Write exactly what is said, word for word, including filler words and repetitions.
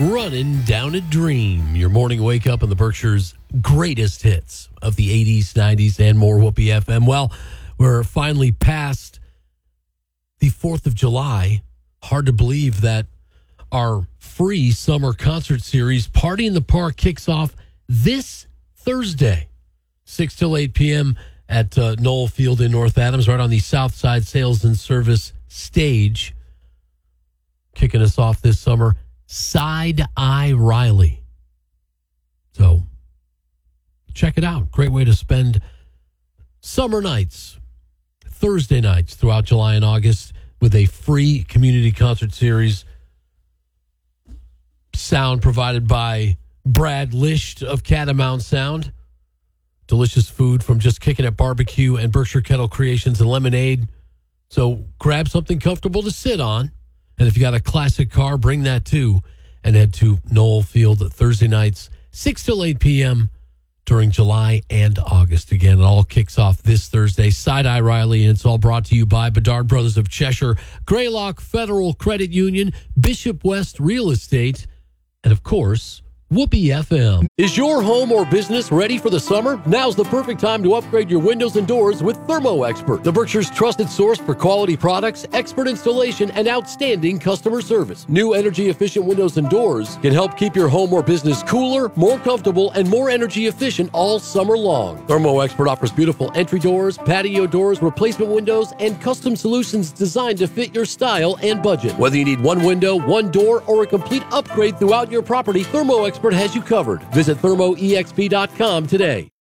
Running Down a Dream, your morning wake up in the Berkshire's greatest hits of the eighties, nineties, and more. Whoopee F M. Well, we're finally past the fourth of July. Hard to believe that our free summer concert series, Party in the Park, kicks off this Thursday, six till eight p.m. at uh, Knoll Field in North Adams, right on the Southside Sales and Service stage. Kicking us off this summer, Side Eye Riley. So check it out. Great way to spend summer nights, Thursday nights throughout July and August with a free community concert series. Sound provided by Brad Lisht of Catamount Sound. Delicious food from Just Kicking It Barbecue and Berkshire Kettle Creations and Lemonade. So grab something comfortable to sit on. And if you got a classic car, bring that too. And head to Knoll Field Thursday nights, six till eight p.m. during July and August. Again, it all kicks off this Thursday. Side Eye Riley, and it's all brought to you by Bedard Brothers of Cheshire, Greylock Federal Credit Union, Bishop West Real Estate, and of course, Whoopee F M. Is your home or business ready for the summer? Now's the perfect time to upgrade your windows and doors with Thermo Expert, the Berkshire's trusted source for quality products, expert installation, and outstanding customer service. New energy-efficient windows and doors can help keep your home or business cooler, more comfortable, and more energy efficient all summer long. Thermo Expert offers beautiful entry doors, patio doors, replacement windows, and custom solutions designed to fit your style and budget. Whether you need one window, one door, or a complete upgrade throughout your property, Thermo Expert has you covered. Visit thermo e x p dot com today.